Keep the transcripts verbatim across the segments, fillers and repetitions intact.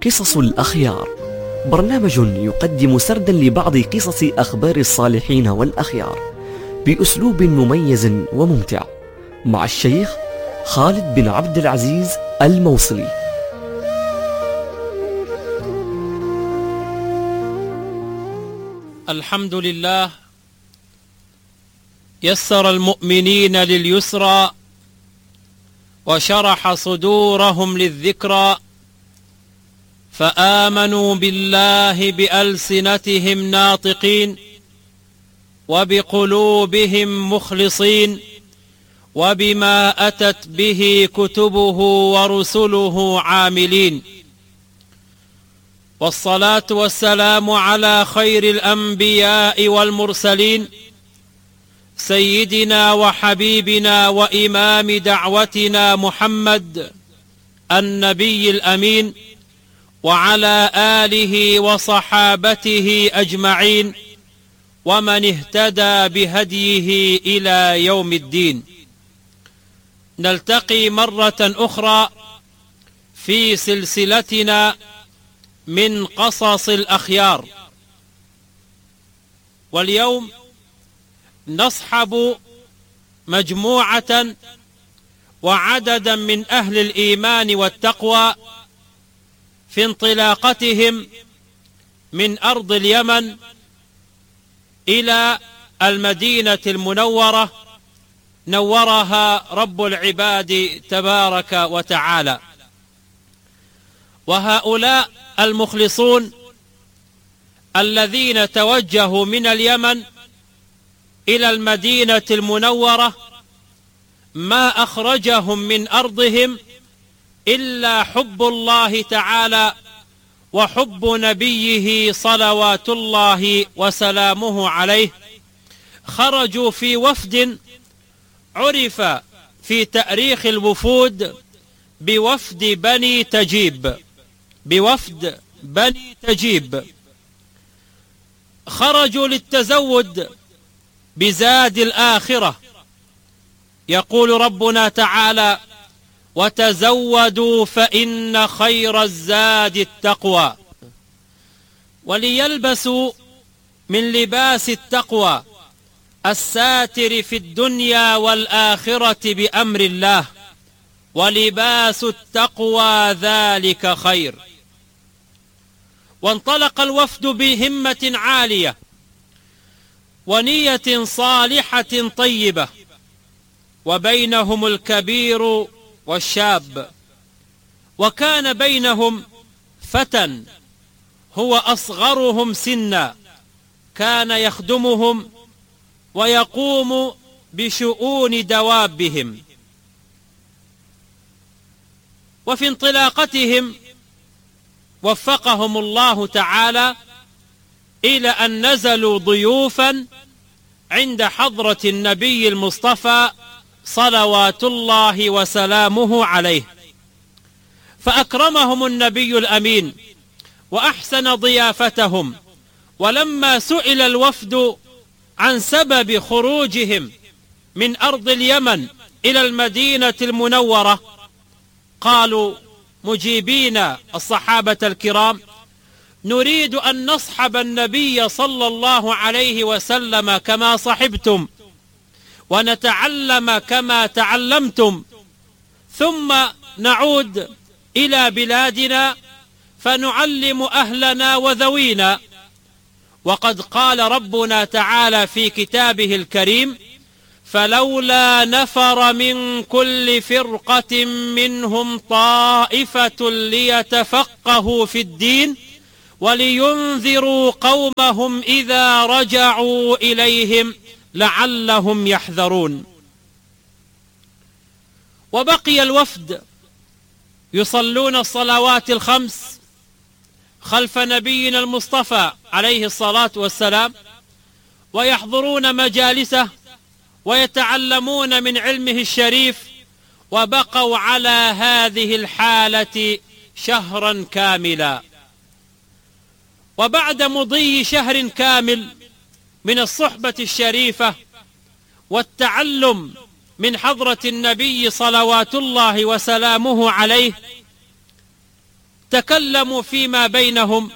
قصص الأخيار، برنامج يقدم سردا لبعض قصص أخبار الصالحين والأخيار بأسلوب مميز وممتع، مع الشيخ خالد بن عبد العزيز الموصلي. الحمد لله يسر المؤمنين لليسرى وشرح صدورهم للذكرى، فآمنوا بالله بألسنتهم ناطقين وبقلوبهم مخلصين، وبما أتت به كتبه ورسله عاملين. والصلاة والسلام على خير الأنبياء والمرسلين، سيدنا وحبيبنا وإمام دعوتنا محمد النبي الأمين، وعلى آله وصحابته أجمعين، ومن اهتدى بهديه إلى يوم الدين. نلتقي مرة أخرى في سلسلتنا من قصص الأخيار، واليوم نصحب مجموعة وعددا من أهل الإيمان والتقوى في انطلاقتهم من أرض اليمن إلى المدينة المنورة، نورها رب العباد تبارك وتعالى. وهؤلاء المخلصون الذين توجهوا من اليمن إلى المدينة المنورة ما أخرجهم من أرضهم إلا حب الله تعالى وحب نبيه صلوات الله وسلامه عليه. خرجوا في وفد عرف في تاريخ الوفود بوفد بني تجيب بوفد بني تجيب خرجوا للتزود بزاد الآخرة. يقول ربنا تعالى: وتزودوا فإن خير الزاد التقوى. وليلبسوا من لباس التقوى الساتر في الدنيا والآخرة بأمر الله، ولباس التقوى ذلك خير. وانطلق الوفد بهمة عالية ونية صالحة طيبة، وبينهم الكبير والشاب، وكان بينهم فتى هو أصغرهم سنا، كان يخدمهم ويقوم بشؤون دوابهم. وفي انطلاقتهم وفقهم الله تعالى إلى أن نزلوا ضيوفا عند حضرة النبي المصطفى صلوات الله وسلامه عليه، فأكرمهم النبي الأمين وأحسن ضيافتهم. ولما سئل الوفد عن سبب خروجهم من أرض اليمن إلى المدينة المنورة، قالوا مجيبين الصحابة الكرام: نريد أن نصحب النبي صلى الله عليه وسلم كما صحبتم، ونتعلم كما تعلمتم، ثم نعود إلى بلادنا فنعلم أهلنا وذوينا. وقد قال ربنا تعالى في كتابه الكريم: فلولا نفر من كل فرقة منهم طائفة ليتفقهوا في الدين ولينذروا قومهم إذا رجعوا إليهم لعلهم يحذرون. وبقي الوفد يصلون الصلوات الخمس خلف نبينا المصطفى عليه الصلاة والسلام، ويحضرون مجالسه ويتعلمون من علمه الشريف، وبقوا على هذه الحالة شهرا كاملا. وبعد مضي شهر كامل من الصحبة الشريفة والتعلم من حضرة النبي صلوات الله وسلامه عليه، تكلموا فيما بينهم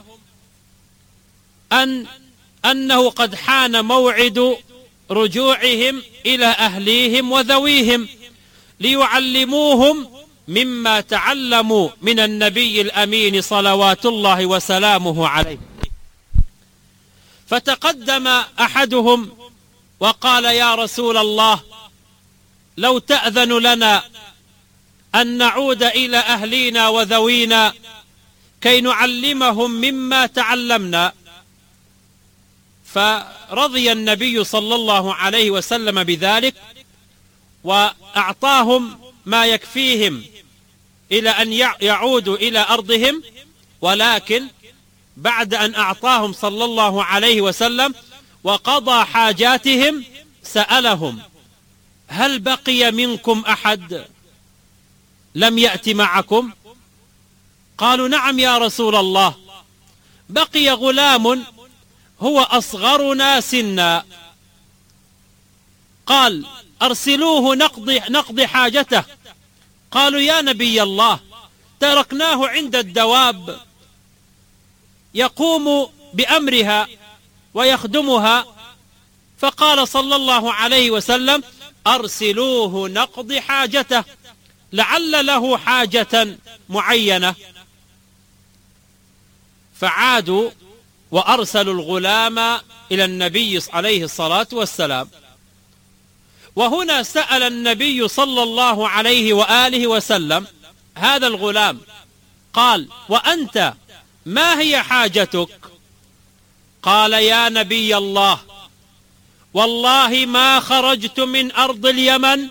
أن أنه قد حان موعد رجوعهم إلى أهليهم وذويهم ليعلموهم مما تعلموا من النبي الأمين صلوات الله وسلامه عليه. فتقدم أحدهم وقال: يا رسول الله، لو تأذن لنا أن نعود إلى أهلينا وذوينا كي نعلمهم مما تعلمنا. فرضي النبي صلى الله عليه وسلم بذلك، وأعطاهم ما يكفيهم إلى أن يعودوا إلى أرضهم، ولكن بعد أن أعطاهم صلى الله عليه وسلم وقضى حاجاتهم سألهم: هل بقي منكم أحد لم يأت معكم؟ قالوا: نعم يا رسول الله، بقي غلام هو أصغرنا سنا. قال: أرسلوه نقضي, نقضي حاجته. قالوا: يا نبي الله، تركناه عند الدواب يقوم بأمرها ويخدمها. فقال صلى الله عليه وسلم: أرسلوه نقضي حاجته، لعل له حاجة معينة. فعادوا وأرسلوا الغلام إلى النبي عليه الصلاة والسلام. وهنا سأل النبي صلى الله عليه وآله وسلم هذا الغلام، قال: وأنت ما هي حاجتك؟ قال: يا نبي الله، والله ما خرجت من أرض اليمن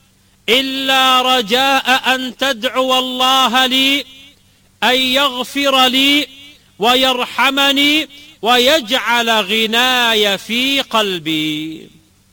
إلا رجاء أن تدعو الله لي أن يغفر لي ويرحمني ويجعل غناي في قلبي.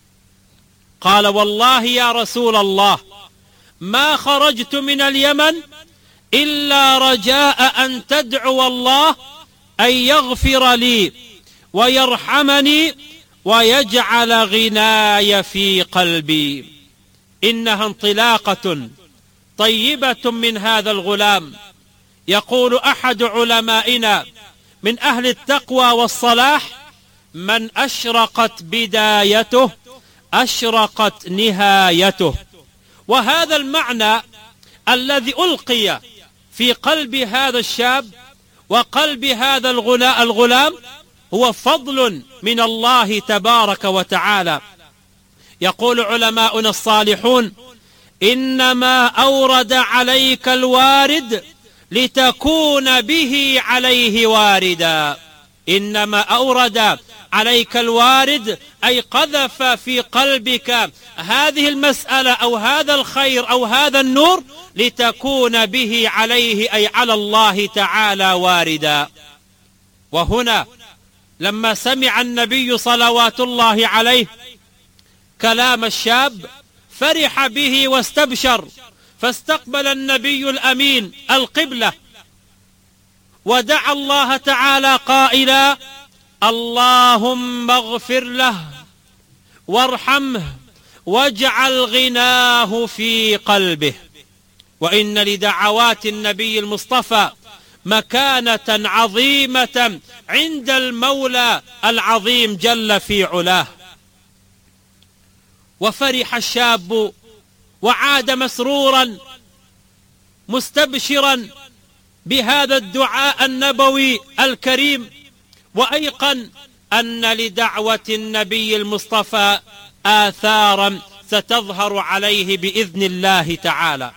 قال: والله يا رسول الله، ما خرجت من اليمن إلا رجاء أن تدعو الله أن يغفر لي ويرحمني ويجعل غناي في قلبي. إنها انطلاقة طيبة من هذا الغلام. يقول أحد علمائنا من أهل التقوى والصلاح: من أشرقت بدايته أشرقت نهايته. وهذا المعنى الذي ألقي في قلب هذا الشاب وقلب هذا الغلام هو فضل من الله تبارك وتعالى. يقول علماؤنا الصالحون: إنما أورد عليك الوارد لتكون به عليه واردا. إنما أورد عليك الوارد أي قذف في قلبك هذه المسألة أو هذا الخير أو هذا النور لتكون به عليه أي على الله تعالى واردا. وهنا لما سمع النبي صلوات الله عليه كلام الشاب فرح به واستبشر، فاستقبل النبي الأمين القبلة ودعا الله تعالى قائلا: اللهم اغفر له وارحمه واجعل غناه في قلبه. وإن لدعوات النبي المصطفى مكانة عظيمة عند المولى العظيم جل في علاه. وفرح الشاب وعاد مسرورا مستبشرا بهذا الدعاء النبوي الكريم، وأيقن أن لدعوة النبي المصطفى آثارا ستظهر عليه بإذن الله تعالى.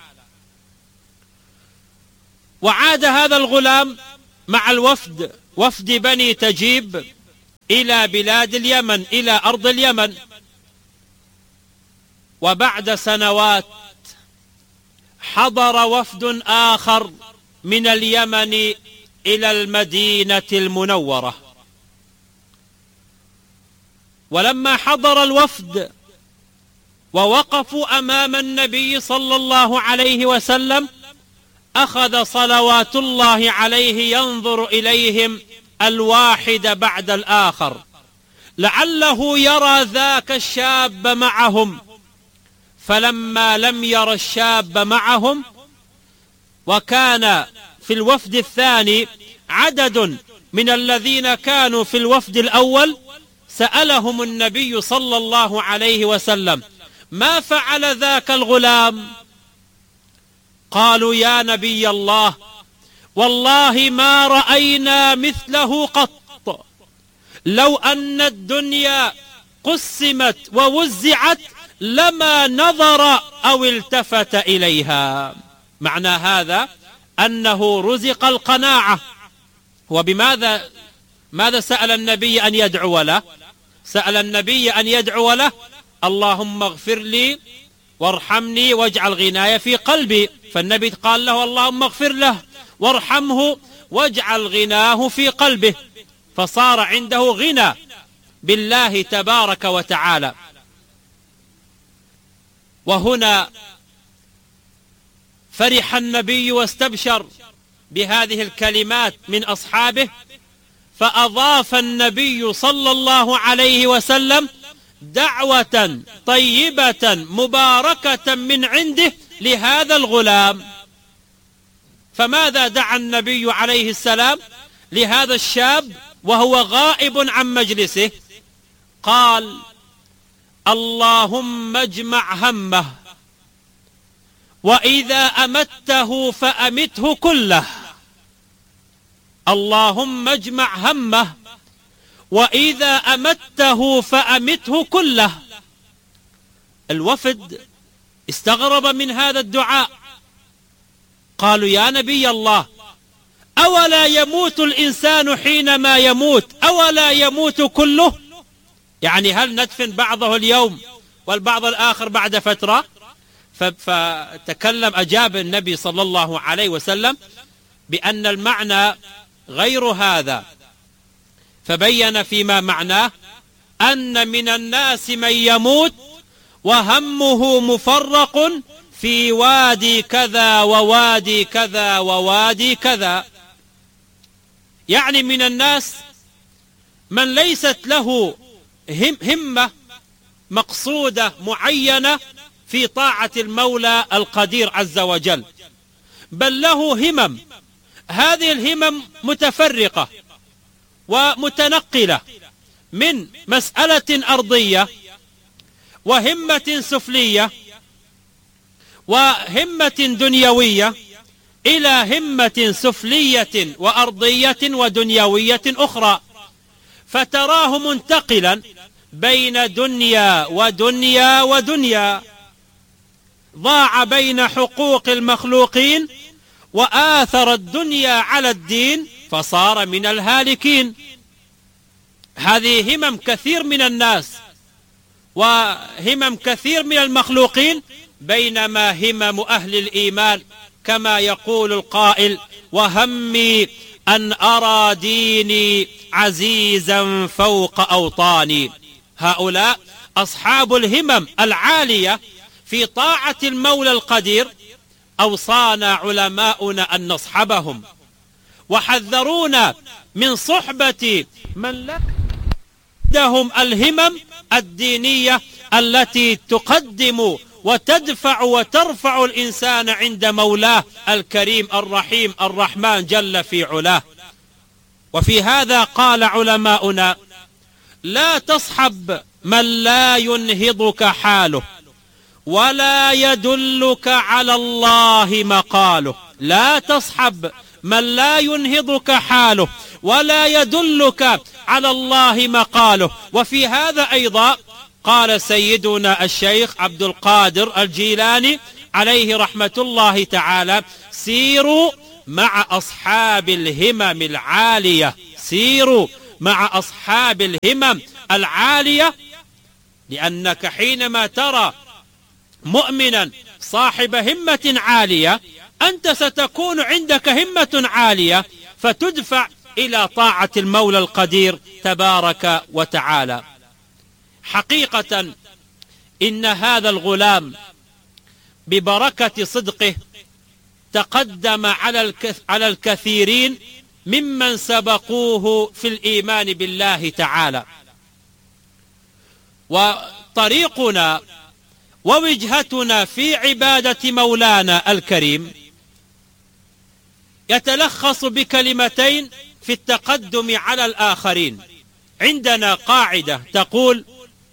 وعاد هذا الغلام مع الوفد، وفد بني تجيب، إلى بلاد اليمن، إلى أرض اليمن. وبعد سنوات حضر وفد آخر من اليمن إلى المدينة المنورة. ولما حضر الوفد ووقفوا أمام النبي صلى الله عليه وسلم أخذ صلوات الله عليه ينظر إليهم الواحد بعد الآخر لعله يرى ذاك الشاب معهم. فلما لم ير الشاب معهم وكان في الوفد الثاني عدد من الذين كانوا في الوفد الأول، سألهم النبي صلى الله عليه وسلم: ما فعل ذاك الغلام؟ قالوا: يا نبي الله، والله ما رأينا مثله قط، لو أن الدنيا قسمت ووزعت لما نظر أو التفت إليها. معنى هذا أنه رزق القناعة. وبماذا ماذا سأل النبي أن يدعو له؟ سأل النبي أن يدعو له: اللهم اغفر لي وارحمني واجعل غناي في قلبي. فالنبي قال له: اللهم اغفر له وارحمه واجعل غناه في قلبه، فصار عنده غنى بالله تبارك وتعالى. وهنا فرح النبي واستبشر بهذه الكلمات من أصحابه، فأضاف النبي صلى الله عليه وسلم دعوة طيبة مباركة من عنده لهذا الغلام. فماذا دعا النبي عليه السلام لهذا الشاب وهو غائب عن مجلسه؟ قال: اللهم اجمع همه، وإذا أمته فأمته كله. اللهم اجمع همه، وإذا أمته فأمته كله. الوفد استغرب من هذا الدعاء، قالوا: يا نبي الله، أولا يموت الإنسان حينما يموت؟ أولا يموت كله؟ يعني هل ندفن بعضه اليوم والبعض الآخر بعد فترة؟ فتكلم أجاب النبي صلى الله عليه وسلم بأن المعنى غير هذا، فبين فيما معناه أن من الناس من يموت وهمه مفرق في وادي كذا ووادي كذا ووادي كذا. يعني من الناس من ليست له هم همة مقصودة معينة في طاعة المولى القدير عز وجل، بل له همم. هذه الهمم متفرقة ومتنقلة من مسألة أرضية وهمة سفلية وهمة دنيوية إلى همة سفلية وأرضية ودنيوية أخرى، فتراه منتقلا بين دنيا ودنيا ودنيا، ضاع بين حقوق المخلوقين وآثر الدنيا على الدين فصار من الهالكين. هذه همم كثير من الناس وهمم كثير من المخلوقين، بينما همم أهل الإيمان كما يقول القائل: وهمي أن أرى ديني عزيزا فوق أوطاني. هؤلاء أصحاب الهمم العالية في طاعة المولى القدير، أوصانا علماؤنا أن نصحبهم، وحذرونا من صحبة من لديهم الهمم الدينية التي تقدم وتدفع وترفع الإنسان عند مولاه الكريم الرحيم الرحمن جل في علاه. وفي هذا قال علماؤنا: لا تصحب من لا ينهضك حاله ولا يدلك على الله مقاله. لا تصحب من لا ينهضك حاله ولا يدلك على الله مقاله. وفي هذا أيضا قال سيدنا الشيخ عبد القادر الجيلاني عليه رحمة الله تعالى: سيروا مع أصحاب الهمم العالية، سيروا مع أصحاب الهمم العالية، لأنك حينما ترى مؤمنا صاحب همة عالية أنت ستكون عندك همة عالية، فتدفع إلى طاعة المولى القدير تبارك وتعالى. حقيقة إن هذا الغلام ببركة صدقه تقدم على الكثيرين ممن سبقوه في الإيمان بالله تعالى. وطريقنا ووجهتنا في عبادة مولانا الكريم يتلخص بكلمتين في التقدم على الآخرين. عندنا قاعدة تقول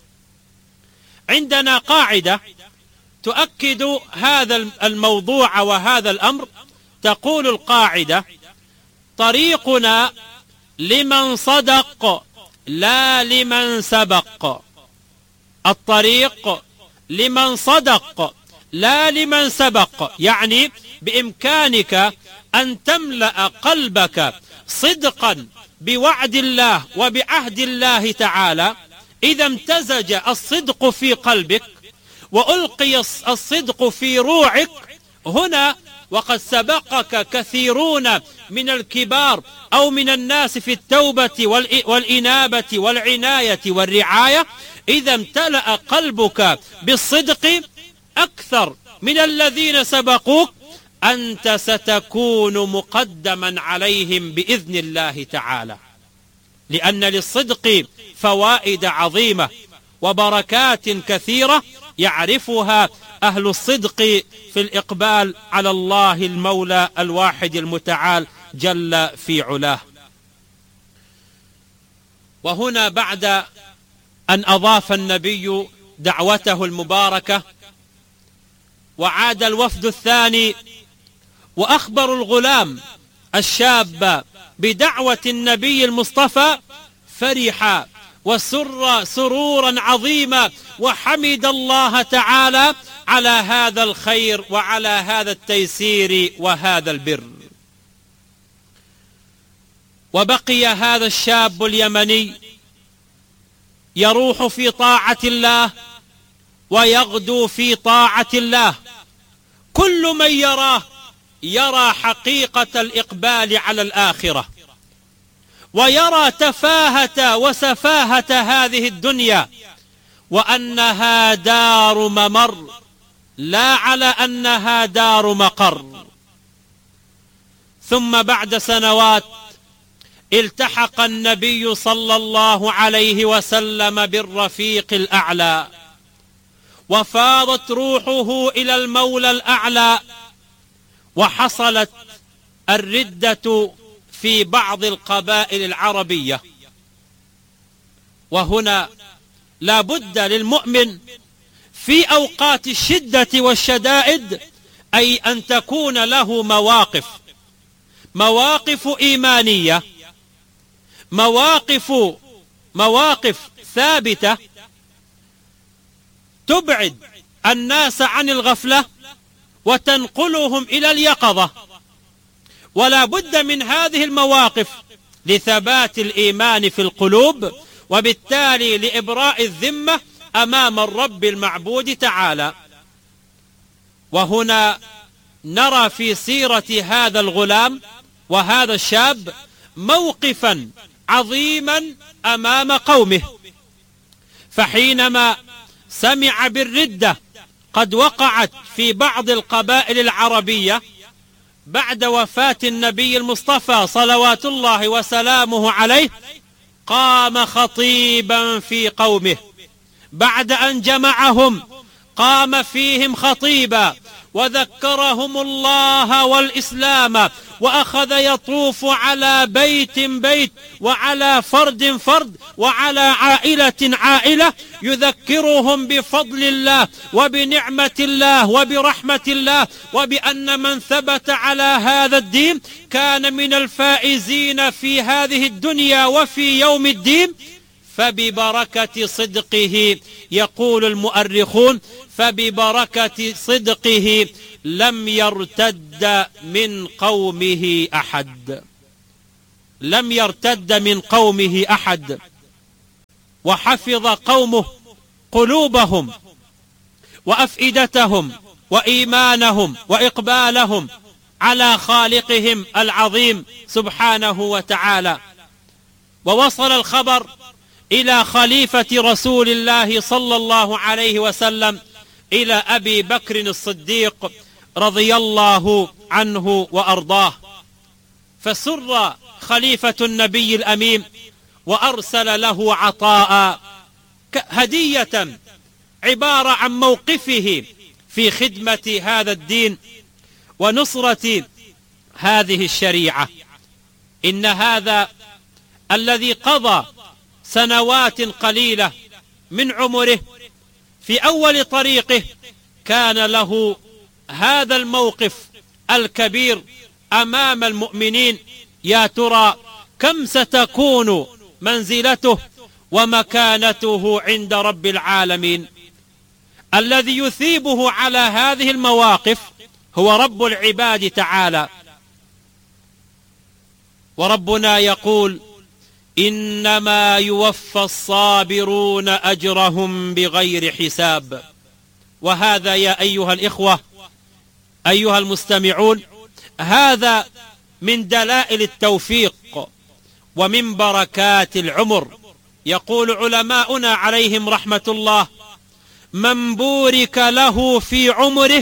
عندنا قاعدة تؤكد هذا الموضوع وهذا الأمر. تقول القاعدة: طريقنا لمن صدق لا لمن سبق. الطريق لمن صدق لا لمن سبق، يعني بإمكانك أن تملأ قلبك صدقا بوعد الله وبعهد الله تعالى. إذا امتزج الصدق في قلبك وألقي الصدق في روعك، هنا وقد سبقك كثيرون من الكبار أو من الناس في التوبة والإنابة والعناية والرعاية. إذا امتلأ قلبك بالصدق أكثر من الذين سبقوك، أنت ستكون مقدما عليهم بإذن الله تعالى، لأن للصدق فوائد عظيمة وبركات كثيرة يعرفها أهل الصدق في الإقبال على الله المولى الواحد المتعال جل في علاه. وهنا بعد أن أضاف النبي دعوته المباركة، وعاد الوفد الثاني وأخبر الغلام الشاب بدعوة النبي المصطفى، فرح وسر سرورا عظيما وحمد الله تعالى على هذا الخير وعلى هذا التيسير وهذا البر. وبقي هذا الشاب اليمني يروح في طاعة الله ويغدو في طاعة الله. كل من يراه يرى حقيقة الإقبال على الآخرة، ويرى تفاهة وسفاهة هذه الدنيا، وأنها دار ممر لا على أنها دار مقر. ثم بعد سنوات التحق النبي صلى الله عليه وسلم بالرفيق الأعلى، وفاضت روحه إلى المولى الأعلى، وحصلت الردة في بعض القبائل العربية. وهنا لا بد للمؤمن في أوقات الشدة والشدائد أي أن تكون له مواقف مواقف إيمانية، مواقف مواقف ثابتة تبعد الناس عن الغفلة وتنقلهم إلى اليقظة. ولا بد من هذه المواقف لثبات الإيمان في القلوب، وبالتالي لإبراء الذمة أمام الرب المعبود تعالى. وهنا نرى في سيرة هذا الغلام وهذا الشاب موقفا عظيما أمام قومه. فحينما سمع بالردة قد وقعت في بعض القبائل العربية بعد وفاة النبي المصطفى صلوات الله وسلامه عليه، قام خطيبا في قومه. بعد أن جمعهم قام فيهم خطيبا وذكرهم الله والإسلام، وأخذ يطوف على بيت بيت وعلى فرد فرد وعلى عائلة عائلة، يذكرهم بفضل الله وبنعمة الله وبرحمة الله، وبأن من ثبت على هذا الدين كان من الفائزين في هذه الدنيا وفي يوم الدين. فببركة صدقه، يقول المؤرخون، فببركة صدقه لم يرتد من قومه أحد، لم يرتد من قومه أحد، وحفظ قومه قلوبهم وأفئدتهم وإيمانهم وإقبالهم على خالقهم العظيم سبحانه وتعالى. ووصل الخبر إلى خليفة رسول الله صلى الله عليه وسلم، إلى أبي بكر الصديق رضي الله عنه وأرضاه، فسر خليفة النبي الأمين وأرسل له عطاء هدية عبارة عن موقفه في خدمة هذا الدين ونصرة هذه الشريعة. إن هذا الذي قضى سنوات قليلة من عمره في أول طريقه كان له هذا الموقف الكبير أمام المؤمنين. يا ترى كم ستكون منزلته ومكانته عند رب العالمين؟ الذي يثيبه على هذه المواقف هو رب العباد تعالى. وربنا يقول: إنما يوفى الصابرون أجرهم بغير حساب. وهذا يا أيها الإخوة أيها المستمعون، هذا من دلائل التوفيق ومن بركات العمر. يقول علماؤنا عليهم رحمة الله: من بورك له في عمره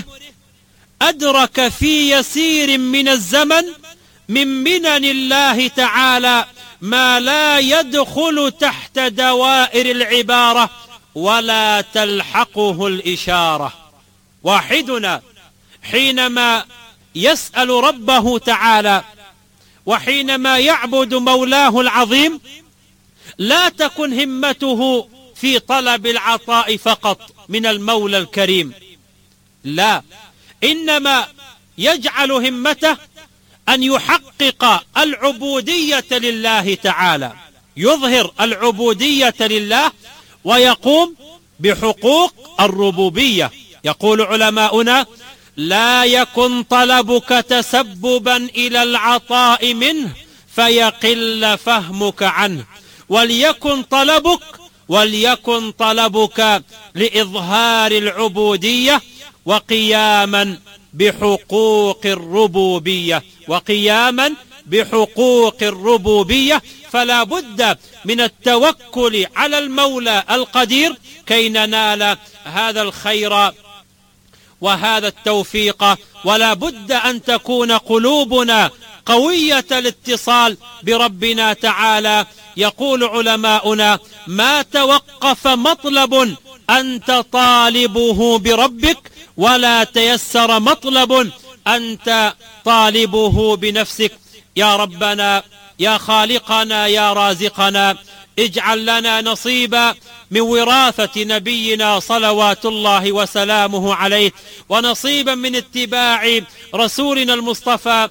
أدرك في يسير من الزمن من منن الله تعالى ما لا يدخل تحت دوائر العبارة ولا تلحقه الإشارة. واحدنا حينما يسأل ربه تعالى وحينما يعبد مولاه العظيم لا تكن همته في طلب العطاء فقط من المولى الكريم، لا، إنما يجعل همته أن يحقق العبودية لله تعالى، يظهر العبودية لله ويقوم بحقوق الربوبية. يقول علماؤنا: لا يكن طلبك تسببا إلى العطاء منه فيقل فهمك عنه، وليكن طلبك وليكن طلبك لإظهار العبودية وقياما بحقوق الربوبية وقياما بحقوق الربوبية فلا بد من التوكل على المولى القدير كي ننال هذا الخير وهذا التوفيق. ولا بد أن تكون قلوبنا قوية الاتصال بربنا تعالى. يقول علماؤنا: ما توقف مطلب أنت طالبه بربك ولا تيسر مطلب أنت طالبه بنفسك. يا ربنا يا خالقنا يا رازقنا، اجعل لنا نصيبا من وراثة نبينا صلوات الله وسلامه عليه، ونصيبا من اتباع رسولنا المصطفى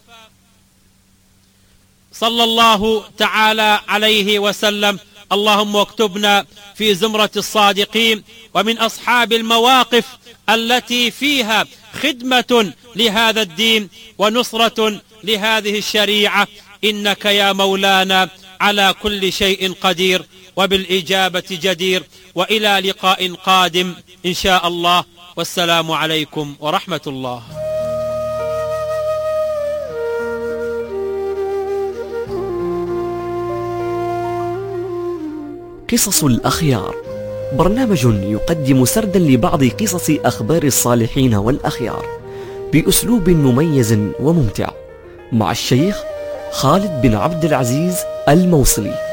صلى الله تعالى عليه وسلم. اللهم اكتبنا في زمرة الصادقين ومن أصحاب المواقف التي فيها خدمة لهذا الدين ونصرة لهذه الشريعة، إنك يا مولانا على كل شيء قدير وبالإجابة جدير. وإلى لقاء قادم إن شاء الله، والسلام عليكم ورحمة الله. قصص الأخيار، برنامج يقدم سردا لبعض قصص أخبار الصالحين والأخيار بأسلوب مميز وممتع، مع الشيخ خالد بن عبد العزيز الموصلي.